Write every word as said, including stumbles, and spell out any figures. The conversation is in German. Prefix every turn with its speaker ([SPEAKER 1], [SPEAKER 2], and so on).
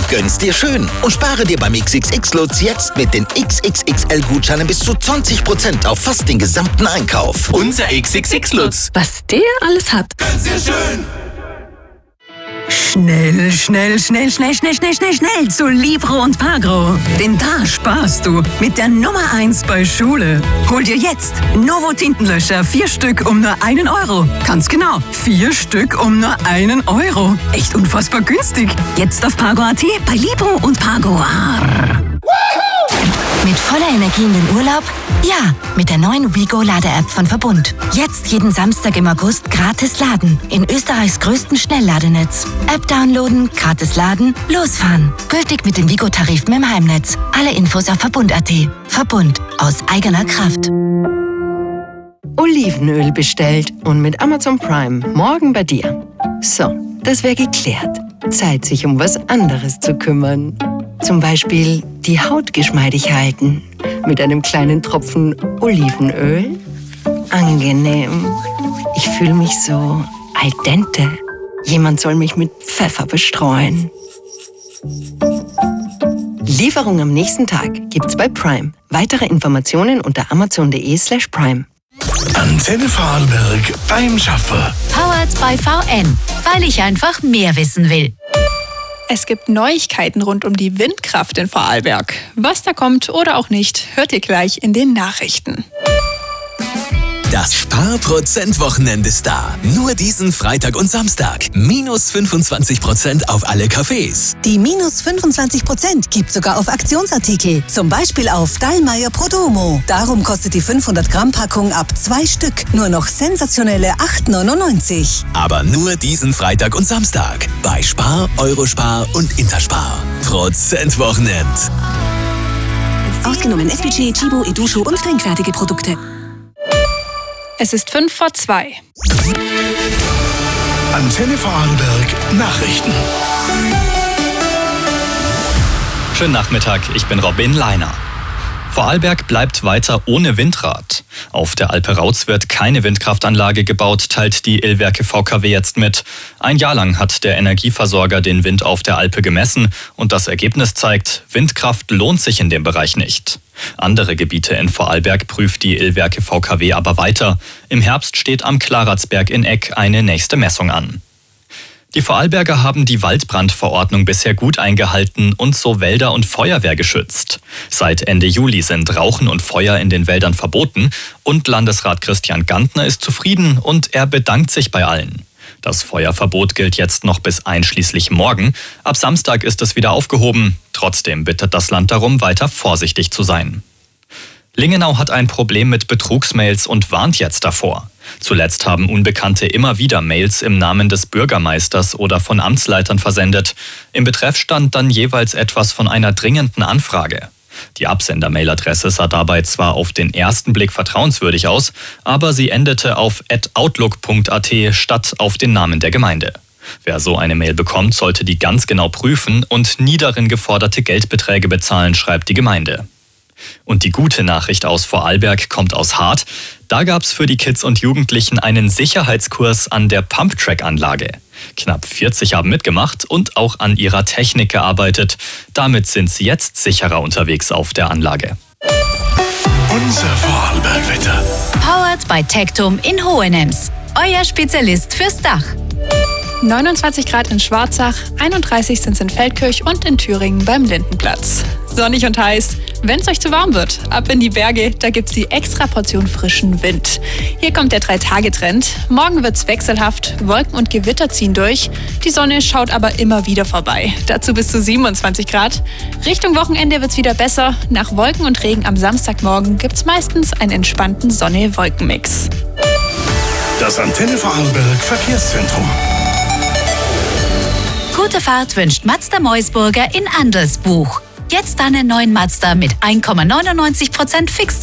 [SPEAKER 1] Gönn's dir schön und spare dir beim X X X-Lutz jetzt mit den X X X L-Gutscheinen bis zu zwanzig Prozent auf fast den gesamten Einkauf.
[SPEAKER 2] Unser X X X-Lutz.
[SPEAKER 3] Was der alles hat.
[SPEAKER 2] Gönn's dir schön.
[SPEAKER 3] Schnell, schnell, schnell, schnell, schnell, schnell, schnell, schnell zu Libro und Pagro. Denn da sparst du mit der Nummer eins bei Schule. Hol dir jetzt Novo Tintenlöscher, vier Stück um nur einen Euro. Ganz genau, vier Stück um nur einen Euro. Echt unfassbar günstig. Jetzt auf Pagro Punkt at bei Libro und Pagro.
[SPEAKER 4] Mit voller Energie in den Urlaub? Ja, mit der neuen WeGo-Lade-App von Verbund. Jetzt jeden Samstag im August gratis laden. In Österreichs größten Schnellladenetz. App downloaden, gratis laden, losfahren. Gültig mit den WeGo-Tarifen im Heimnetz. Alle Infos auf Verbund Punkt at. Verbund. Aus eigener Kraft.
[SPEAKER 5] Olivenöl bestellt und mit Amazon Prime morgen bei dir. So, das wäre geklärt. Zeit, sich um was anderes zu kümmern. Zum Beispiel die Haut geschmeidig halten. Mit einem kleinen Tropfen Olivenöl. Angenehm. Ich fühle mich so al dente. Jemand soll mich mit Pfeffer bestreuen. Lieferung am nächsten Tag gibt's bei Prime. Weitere Informationen unter amazon punkt de slash prime.
[SPEAKER 2] Antenne Vorarlberg beim Schaffe.
[SPEAKER 4] Powered by V N. Weil ich einfach mehr wissen will.
[SPEAKER 6] Es gibt Neuigkeiten rund um die Windkraft in Vorarlberg. Was da kommt oder auch nicht, hört ihr gleich in den Nachrichten.
[SPEAKER 7] Das Sparprozent-Wochenende ist da. Nur diesen Freitag und Samstag. Minus fünfundzwanzig Prozent auf alle Cafés.
[SPEAKER 8] Die minus fünfundzwanzig Prozent gibt sogar auf Aktionsartikel. Zum Beispiel auf Dallmayr Prodomo. Darum kostet die fünfhundert Gramm Packung ab zwei Stück nur noch sensationelle acht neunundneunzig.
[SPEAKER 7] Aber nur diesen Freitag und Samstag. Bei Spar, Eurospar und Interspar. Prozent-Wochenend.
[SPEAKER 8] Ausgenommen S P G, Chibo, Edusho und trinkfertige Produkte.
[SPEAKER 6] Es ist fünf vor zwei.
[SPEAKER 2] Antenne Vorarlberg Nachrichten.
[SPEAKER 9] Schönen Nachmittag, ich bin Robin Leiner. Vorarlberg bleibt weiter ohne Windrad. Auf der Alpe Rautz wird keine Windkraftanlage gebaut, teilt die Illwerke V K W jetzt mit. Ein Jahr lang hat der Energieversorger den Wind auf der Alpe gemessen und das Ergebnis zeigt, Windkraft lohnt sich in dem Bereich nicht. Andere Gebiete in Vorarlberg prüft die Illwerke V K W aber weiter. Im Herbst steht am Klaratsberg in Eck eine nächste Messung an. Die Vorarlberger haben die Waldbrandverordnung bisher gut eingehalten und so Wälder und Feuerwehr geschützt. Seit Ende Juli sind Rauchen und Feuer in den Wäldern verboten und Landesrat Christian Gantner ist zufrieden und er bedankt sich bei allen. Das Feuerverbot gilt jetzt noch bis einschließlich morgen. Ab Samstag ist es wieder aufgehoben. Trotzdem bittet das Land darum, weiter vorsichtig zu sein. Lingenau hat ein Problem mit Betrugsmails und warnt jetzt davor. Zuletzt haben Unbekannte immer wieder Mails im Namen des Bürgermeisters oder von Amtsleitern versendet. Im Betreff stand dann jeweils etwas von einer dringenden Anfrage. Die Absender-Mailadresse sah dabei zwar auf den ersten Blick vertrauenswürdig aus, aber sie endete auf at outlook punkt at statt auf den Namen der Gemeinde. Wer so eine Mail bekommt, sollte die ganz genau prüfen und nie darin geforderte Geldbeträge bezahlen, schreibt die Gemeinde. Und die gute Nachricht aus Vorarlberg kommt aus Hart. Da gab es für die Kids und Jugendlichen einen Sicherheitskurs an der Pumptrack-Anlage. Knapp vierzig haben mitgemacht und auch an ihrer Technik gearbeitet. Damit sind sie jetzt sicherer unterwegs auf der Anlage.
[SPEAKER 2] Unser Vorarlberg-Wetter.
[SPEAKER 4] Powered by Tectum in Hohenems. Euer Spezialist fürs Dach.
[SPEAKER 6] neunundzwanzig Grad in Schwarzach, einunddreißig sind es in Feldkirch und in Thüringen beim Lindenplatz. Sonnig und heiß, wenn es euch zu warm wird. Ab in die Berge, da gibt's die extra Portion frischen Wind. Hier kommt der Drei-Tage-Trend. Morgen wird's wechselhaft, Wolken und Gewitter ziehen durch. Die Sonne schaut aber immer wieder vorbei. Dazu bis zu siebenundzwanzig Grad. Richtung Wochenende wird's wieder besser. Nach Wolken und Regen am Samstagmorgen gibt's meistens einen entspannten Sonne-Wolken-Mix.
[SPEAKER 2] Das Antenne Vorarlberg Verkehrszentrum.
[SPEAKER 4] Gute Fahrt wünscht Mazda Meusburger in Andelsbuch. Jetzt einen neuen Mazda mit eins Komma neunundneunzig Prozent Fix.